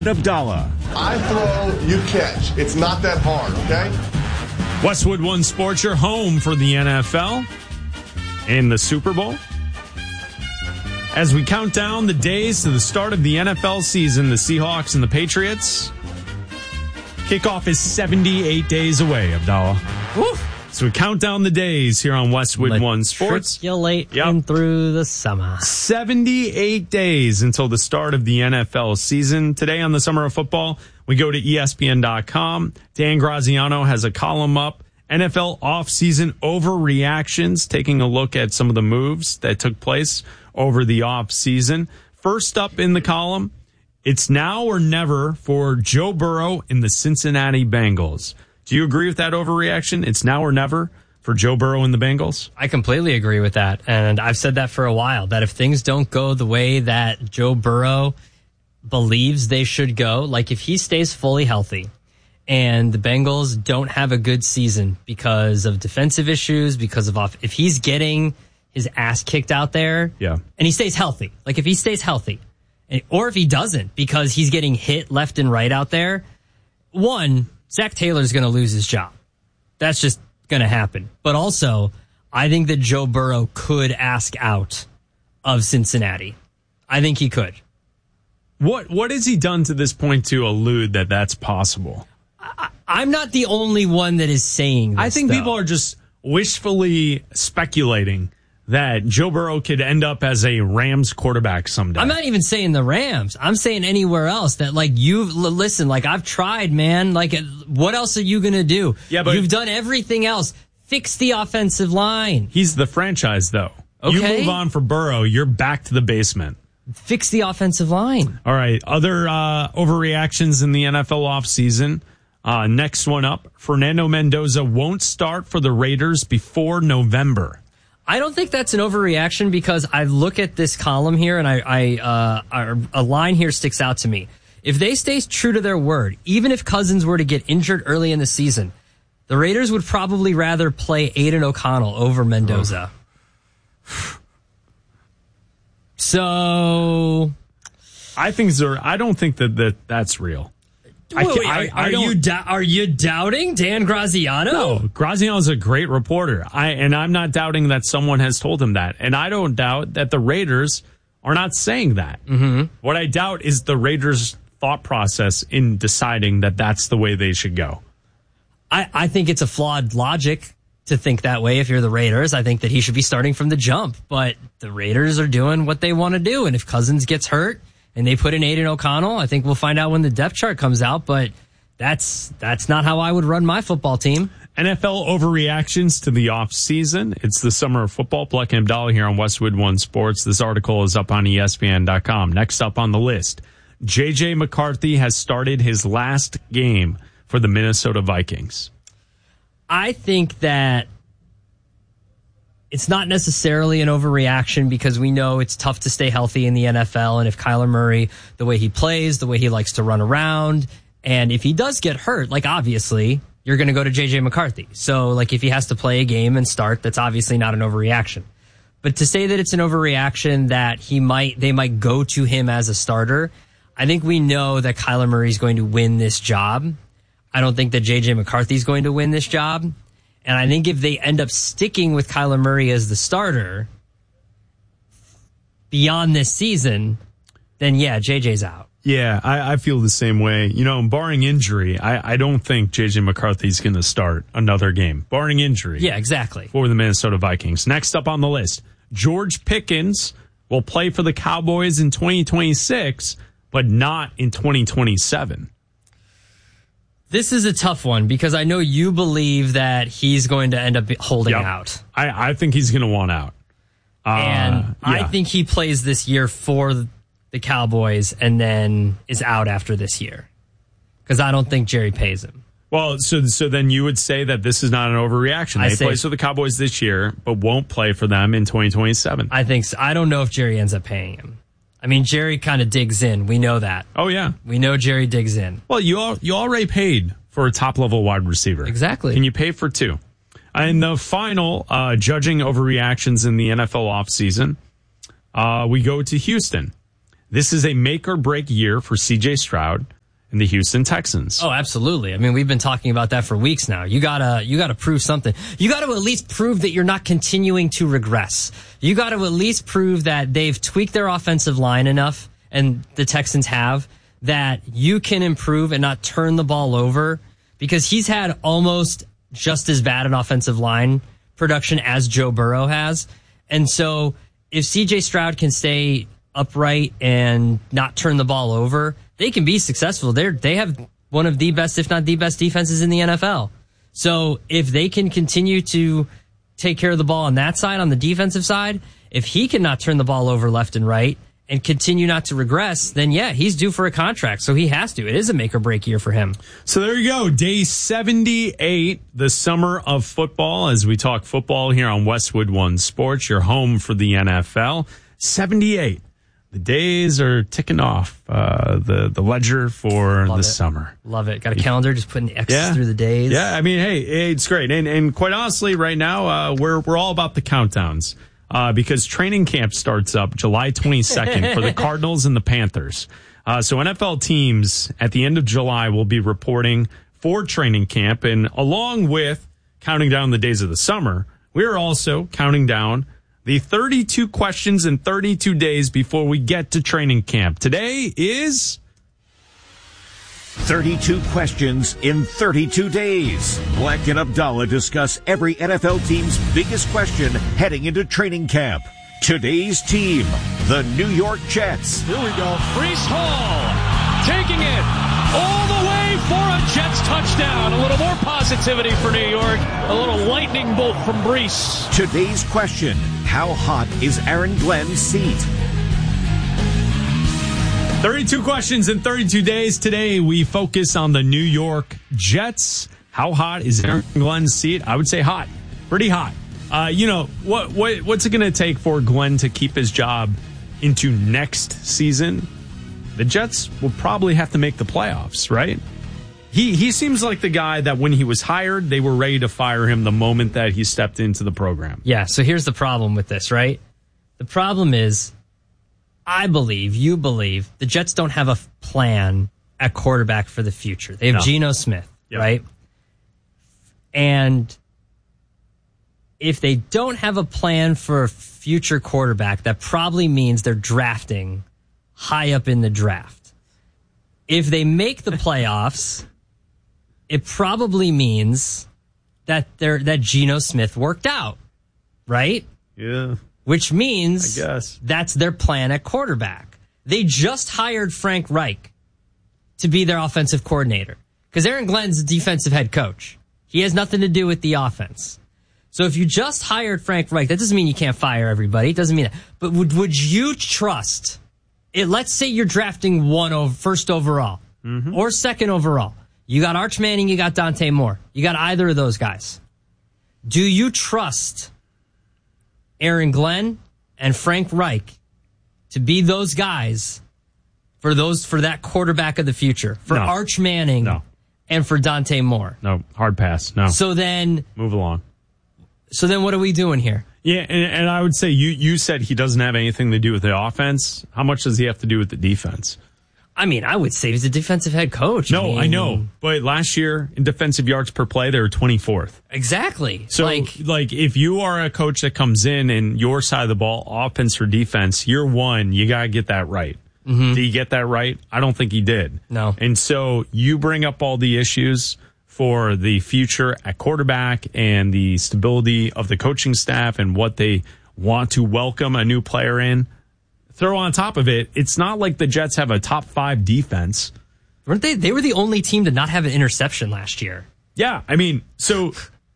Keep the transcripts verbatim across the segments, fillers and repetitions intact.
Abdallah. I throw, you catch. It's not that hard, okay? Westwood One Sports, your home for the N F L and the Super Bowl. As we count down the days to the start of the N F L season, the Seahawks and the Patriots, kickoff is seventy-eight days away, Abdallah. Woo. So we count down the days here on Westwood One Sports. Matriculate yep. in through the summer. seventy-eight days until the start of the N F L season. Today on the Summer of Football, we go to E S P N dot com. Dan Graziano has a column up, N F L offseason overreactions, taking a look at some of the moves that took place over the offseason. First up in the column, it's now or never for Joe Burrow and the Cincinnati Bengals. Do you agree with that overreaction? It's now or never for Joe Burrow and the Bengals? I completely agree with that. And I've said that for a while, that if things don't go the way that Joe Burrow believes they should go, like if he stays fully healthy and the Bengals don't have a good season because of defensive issues, because of off, if he's getting his ass kicked out there yeah. and he stays healthy, like if he stays healthy, or if he doesn't because he's getting hit left and right out there, one, Zach Taylor's going to lose his job. That's just going to happen. But also, I think that Joe Burrow could ask out of Cincinnati. I think he could. What What has he done to this point to allude that that's possible? I, I'm not the only one that is saying this, I think though. people are just wishfully speculating that Joe Burrow could end up as a Rams quarterback someday. I'm not even saying the Rams. I'm saying anywhere else that, like, you listen, like, I've tried, man. Like, what else are you going to do? Yeah, but you've done everything else. Fix the offensive line. He's the franchise, though. Okay. You move on for Burrow, you're back to the basement. Fix the offensive line. All right. Other uh, overreactions in the N F L offseason. Uh, next one up, Fernando Mendoza won't start for the Raiders before November. I don't think that's an overreaction because I look at this column here and I, I uh, a line here sticks out to me. If they stay true to their word, even if Cousins were to get injured early in the season, the Raiders would probably rather play Aiden O'Connell over Mendoza. Oh. So, I think there. I don't think that, that that's real. Wait, wait, I, are, I, I are you da- are you doubting Dan Graziano? No, Graziano is a great reporter. I and I'm not doubting that someone has told him that, and I don't doubt that the Raiders are not saying that. Mm-hmm. What I doubt is the Raiders' thought process in deciding that that's the way they should go. I, I think it's a flawed logic to think that way. If you're the Raiders, I think that he should be starting from the jump. But the Raiders are doing what they want to do, and if Cousins gets hurt and they put in Aiden O'Connell, I think we'll find out when the depth chart comes out, but that's that's not how I would run my football team. N F L overreactions to the offseason. It's the Summer of Football. Black and Abdallah here on Westwood One Sports. This article is up on E S P N dot com. Next up on the list, J J McCarthy has started his last game for the Minnesota Vikings. I think that it's not necessarily an overreaction because we know it's tough to stay healthy in the N F L. And if Kyler Murray, the way he plays, the way he likes to run around, and if he does get hurt, like obviously you're going to go to J J McCarthy. So like if he has to play a game and start, that's obviously not an overreaction. But to say that it's an overreaction that he might, they might go to him as a starter, I think we know that Kyler Murray is going to win this job. I don't think that J J McCarthy is going to win this job. And I think if they end up sticking with Kyler Murray as the starter beyond this season, then yeah, J J's out. Yeah, I, I feel the same way. You know, barring injury, I, I don't think J J McCarthy's going to start another game. Barring injury. Yeah, exactly. For the Minnesota Vikings. Next up on the list, George Pickens will play for the Cowboys in twenty twenty-six, but not in twenty twenty-seven. This is a tough one because I know you believe that he's going to end up holding yep. out. I, I think he's going to want out. Uh, and yeah. I think he plays this year for the Cowboys and then is out after this year because I don't think Jerry pays him. Well, so so then you would say that this is not an overreaction. I They say, play for the Cowboys this year, but won't play for them in twenty twenty-seven. I think so. I don't know if Jerry ends up paying him. I mean, Jerry kind of digs in. We know that. Oh, yeah. We know Jerry digs in. Well, you all, you already paid for a top-level wide receiver. Exactly. Can you pay for two? And the final, uh, judging overreactions in the N F L offseason, uh, we go to Houston. this is a make or break year for C J Stroud and the Houston Texans. Oh, absolutely. I mean, we've been talking about that for weeks now. You gotta, you gotta prove something. You gotta at least prove that you're not continuing to regress. You gotta at least prove that they've tweaked their offensive line enough, and the Texans have, that you can improve and not turn the ball over, because he's had almost just as bad an offensive line production as Joe Burrow has. And so if C J Stroud can stay upright and not turn the ball over, they can be successful. They're, they have one of the best, if not the best, defenses in the N F L. So if they can continue to take care of the ball on that side, on the defensive side, if he cannot turn the ball over left and right and continue not to regress, then yeah, he's due for a contract. So he has to. It is a make or break year for him. So there you go. Day seventy-eight, the summer of football, as we talk football here on Westwood One Sports, your home for the N F L. seventy-eight. The days are ticking off uh, the, the ledger for Love the it. summer. Love it. Got a calendar, just putting the X's Yeah. through the days. Yeah, I mean, hey, it's great. And, and quite honestly, right now, uh, we're, we're all about the countdowns. Uh, because training camp starts up July twenty-second for the Cardinals and the Panthers. Uh, so N F L teams at the end of July will be reporting for training camp. And along with counting down the days of the summer, we are also counting down the thirty-two questions in thirty-two days before we get to training camp. Today is thirty-two questions in thirty-two days. Black and Abdallah discuss every N F L team's biggest question heading into training camp. Today's team, the New York Jets. Here we go. Breece Hall taking it all the way for a Jets touchdown. A little more positivity for New York. A little lightning bolt from Breece. Today's question, how hot is Aaron Glenn's seat? thirty-two questions in thirty-two days. Today, we focus on the New York Jets. How hot is Aaron Glenn's seat? I would say hot. Pretty hot. Uh, you know, what, what what's it going to take for Glenn to keep his job into next season? The Jets will probably have to make the playoffs, right? He he seems like the guy that when he was hired, they were ready to fire him the moment that he stepped into the program. Yeah, so here's the problem with this, right? The problem is, I believe, you believe, the Jets don't have a plan at quarterback for the future. They have No. Geno Smith, Yep. right? And if they don't have a plan for a future quarterback, that probably means they're drafting high up in the draft. If they make the playoffs, it probably means that they're, that Geno Smith worked out, right? Yeah. Which means I guess. that's their plan at quarterback. They just hired Frank Reich to be their offensive coordinator because Aaron Glenn's the defensive head coach. He has nothing to do with the offense. So if you just hired Frank Reich, that doesn't mean you can't fire everybody. It doesn't mean that. But would would you trust it? Let's say you're drafting one over first overall Mm-hmm. or second overall. You got Arch Manning, you got Dante Moore. You got either of those guys. Do you trust Aaron Glenn and Frank Reich to be those guys for those for that quarterback of the future, for No. Arch Manning No. and for Dante Moore? No, hard pass. No. So then, Move along. so then, what are we doing here? Yeah, and, and I would say you, you said he doesn't have anything to do with the offense. How much does he have to do with the defense? I mean, I would say he's a defensive head coach. No, mean, I know. But last year in defensive yards per play, they were twenty-fourth. Exactly. So, like, like, if you are a coach that comes in and your side of the ball, offense or defense, year one, you got to get that right. Mm-hmm. Did he get that right? I don't think he did. No. And so you bring up all the issues for the future at quarterback and the stability of the coaching staff and what they want to welcome a new player in. Throw on top of it, it's not like the Jets have a top five defense. weren't they? They were the only team to not have an interception last year. Yeah, I mean, so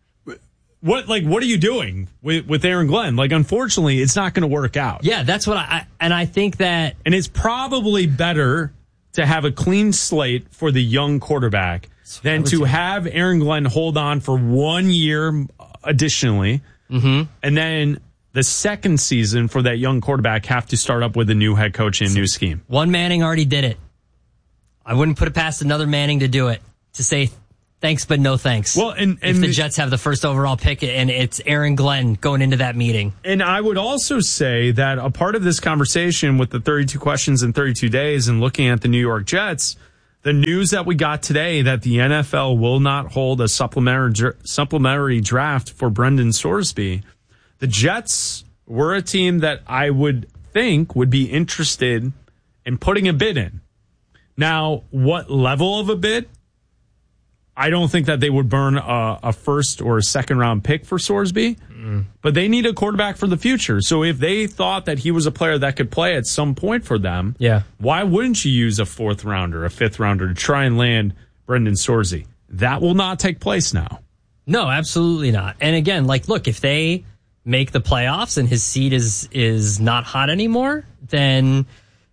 what? Like, what are you doing with with Aaron Glenn? Like, unfortunately, it's not going to work out. Yeah, that's what I, I and I think that And it's probably better to have a clean slate for the young quarterback than would to say. have Aaron Glenn hold on for one year additionally, Mm-hmm. and then the second season for that young quarterback have to start up with a new head coach and a new scheme. one Manning already did it. I wouldn't put it past another Manning to do it. To say thanks, but no thanks. Well, and, and if the Jets have the first overall pick and it's Aaron Glenn going into that meeting. And I would also say that a part of this conversation with the thirty-two questions in thirty-two days and looking at the New York Jets, the news that we got today that the N F L will not hold a supplementary supplementary draft for Brendan Sorsby. The Jets were a team that I would think would be interested in putting a bid in. Now, what level of a bid? I don't think that they would burn a, a first or a second round pick for Sorsby, mm. but they need a quarterback for the future. So if they thought that he was a player that could play at some point for them, yeah. why wouldn't you use a fourth rounder, a fifth rounder to try and land Brendan Sorsby? That will not take place now. No, absolutely not. And again, like, look, if they make the playoffs and his seat is is not hot anymore, then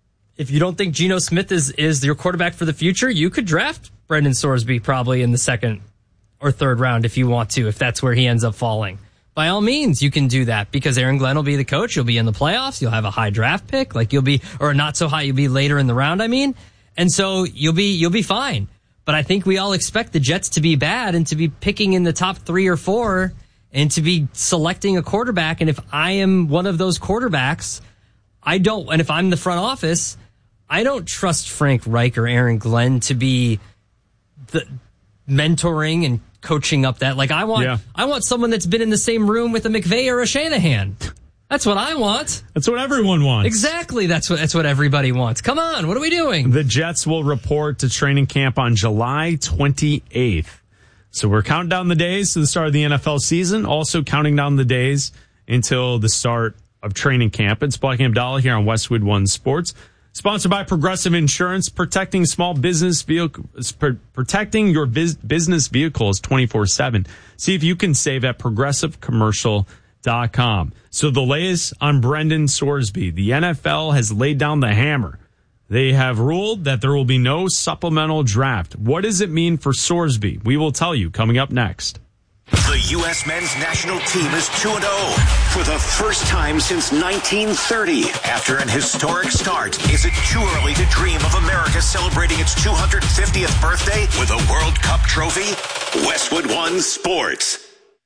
if you don't think Geno Smith is, is your quarterback for the future, you could draft Brendan Sorsby probably in the second or third round if you want to, if that's where he ends up falling. By all means, you can do that because Aaron Glenn will be the coach. You'll be in the playoffs. You'll have a high draft pick, like you'll be, or not so high, you'll be later in the round, I mean. And so you'll be, you'll be fine. But I think we all expect the Jets to be bad and to be picking in the top three or four and to be selecting a quarterback. And if I am one of those quarterbacks, I don't, and if I'm the front office, I don't trust Frank Reich or Aaron Glenn to be the mentoring and coaching up that. Like I want, yeah. I want someone that's been in the same room with a McVay or a Shanahan. That's what I want. That's what everyone wants. Exactly. That's what, that's what everybody wants. Come on. What are we doing? The Jets will report to training camp on July twenty-eighth. So we're counting down the days to the start of the N F L season. Also counting down the days until the start of training camp. It's Black and Abdallah here on Westwood One Sports. Sponsored by Progressive Insurance, protecting small business vehicles, protecting your biz, business vehicles twenty-four seven. See if you can save at progressive commercial dot com. So the latest on Brendan Sorsby. The N F L has laid down the hammer. They have ruled that there will be no supplemental draft. What does it mean for Sorsby? We will tell you coming up next. The U S men's national team is two and oh for the first time since nineteen thirty. After an historic start, is it too early to dream of America celebrating its two hundred fiftieth birthday with a World Cup trophy? Westwood One Sports.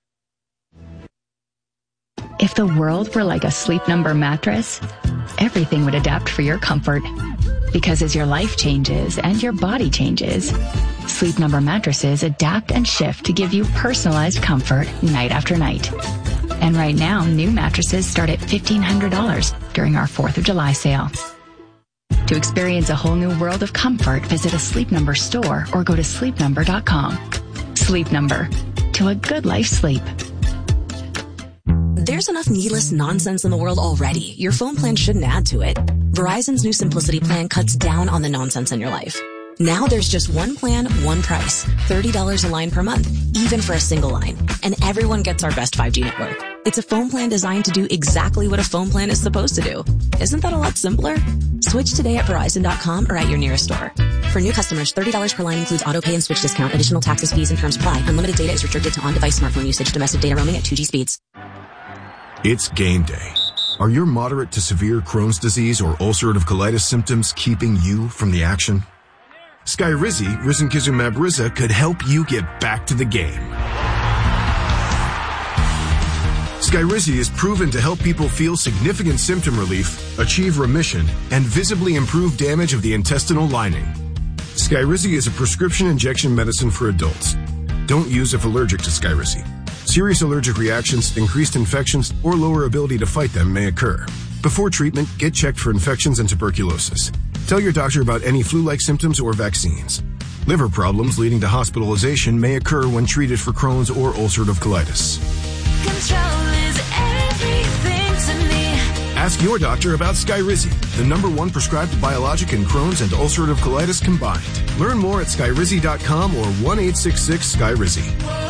If the world were like a Sleep Number mattress, everything would adapt for your comfort. Because as your life changes and your body changes, Sleep Number mattresses adapt and shift to give you personalized comfort night after night. And right now, new mattresses start at fifteen hundred dollars during our fourth of July sale. To experience a whole new world of comfort, visit a Sleep Number store or go to sleep number dot com. Sleep Number. To a good life sleep. There's enough needless nonsense in the world already. Your phone plan shouldn't add to it. Verizon's new Simplicity plan cuts down on the nonsense in your life. Now there's just one plan, one price. thirty dollars a line per month, even for a single line. And everyone gets our best five G network. It's a phone plan designed to do exactly what a phone plan is supposed to do. Isn't that a lot simpler? Switch today at Verizon dot com or at your nearest store. For new customers, thirty dollars per line includes auto pay and switch discount. Additional taxes, fees, and terms apply. Unlimited data is restricted to on-device smartphone usage. Domestic data roaming at two G speeds. It's game day. Are your moderate to severe Crohn's disease or ulcerative colitis symptoms keeping you from the action? Skyrizi, risankizumab Riza, could help you get back to the game. Skyrizi is proven to help people feel significant symptom relief, achieve remission, and visibly improve damage of the intestinal lining. Skyrizi is a prescription injection medicine for adults. Don't use if allergic to Skyrizi. Serious allergic reactions, increased infections, or lower ability to fight them may occur. Before treatment, get checked for infections and tuberculosis. Tell your doctor about any flu-like symptoms or vaccines. Liver problems leading to hospitalization may occur when treated for Crohn's or ulcerative colitis. Control is everything to me. Ask your doctor about Skyrizi, the number one prescribed biologic in Crohn's and ulcerative colitis combined. Learn more at skyrizi dot com or one eight six six Skyrizi.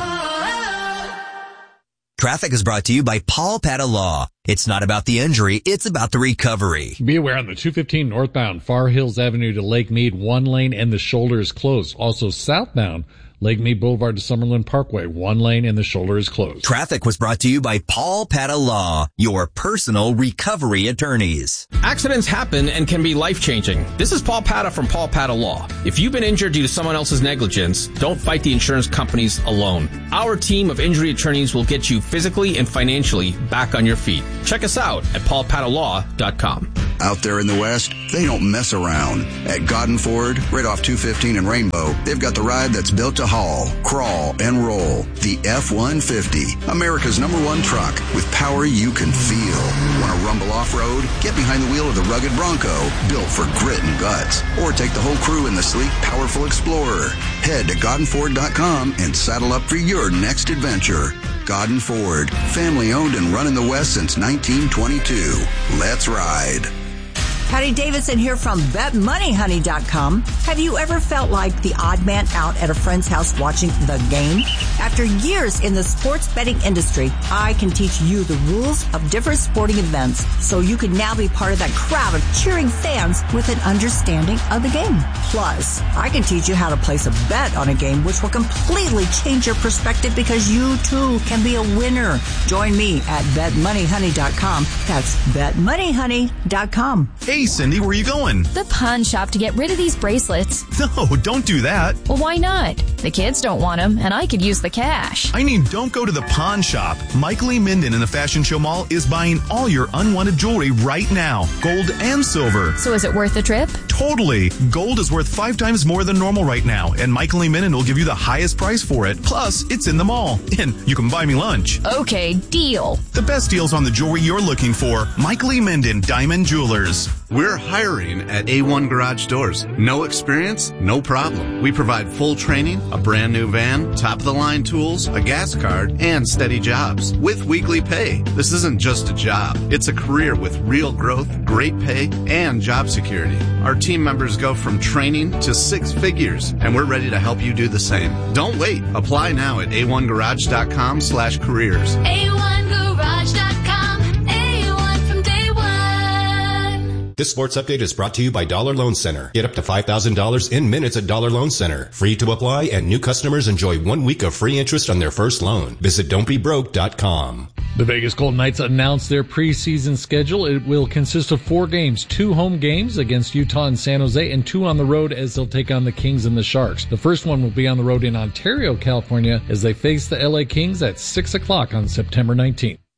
Traffic is brought to you by Paul Pata Law. It's not about the injury, it's about the recovery. Be aware on the two fifteen northbound, Far Hills Avenue to Lake Mead, one lane and the shoulder is closed. Also southbound, Lake Mead Boulevard to Summerlin Parkway. One lane and the shoulder is closed. Traffic was brought to you by Paul Pata Law, your personal recovery attorneys. Accidents happen and can be life-changing. This is Paul Pata from Paul Pata Law. If you've been injured due to someone else's negligence, don't fight the insurance companies alone. Our team of injury attorneys will get you physically and financially back on your feet. Check us out at paul pata law dot com. Out there in the West, they don't mess around. At Godden Ford, right off two fifteen and Rainbow, they've got the ride that's built to haul, crawl, and roll. The F one fifty, America's number one truck with power you can feel. Want to rumble off-road? Get behind the wheel of the rugged Bronco, built for grit and guts. Or take the whole crew in the sleek, powerful Explorer. Head to godden ford dot com and saddle up for your next adventure. Godden Ford, family owned and run in the West since nineteen twenty-two. Let's ride. Patty Davidson here from bet money honey dot com. Have you ever felt like the odd man out at a friend's house watching the game? After years in the sports betting industry, I can teach you the rules of different sporting events so you can now be part of that crowd of cheering fans with an understanding of the game. Plus, I can teach you how to place a bet on a game which will completely change your perspective because you too can be a winner. Join me at bet money honey dot com. That's bet money honey dot com. Hey, Cindy, where are you going? The pawn shop to get rid of these bracelets. No, don't do that. Well, why not? The kids don't want them, and I could use the cash. I mean, don't go to the pawn shop. Michael E. Minden in the Fashion Show Mall is buying all your unwanted jewelry right now, gold and silver. So is it worth the trip? Totally. Gold is worth five times more than normal right now, and Michael E. Minden will give you the highest price for it. Plus, it's in the mall, and you can buy me lunch. Okay, deal. The best deals on the jewelry you're looking for. Michael E. Minden, Diamond Jewelers. We're hiring at A one Garage Doors. No experience? No problem. We provide full training, a brand new van, top-of-the-line tools, a gas card, and steady jobs with weekly pay. This isn't just a job. It's a career with real growth, great pay, and job security. Our team members go from training to six figures, and we're ready to help you do the same. Don't wait. Apply now at a one garage dot com slash careers. A one garage dot com. A one from day one. This sports update is brought to you by Dollar Loan Center. Get up to five thousand dollars in minutes at Dollar Loan Center. Free to apply, and new customers enjoy one week of free interest on their first loan. Visit don't be broke dot com. The Vegas Golden Knights announced their preseason schedule. It will consist of four games, two home games against Utah and San Jose, and two on the road as they'll take on the Kings and the Sharks. The first one will be on the road in Ontario, California, as they face the L A Kings at six o'clock on September nineteenth.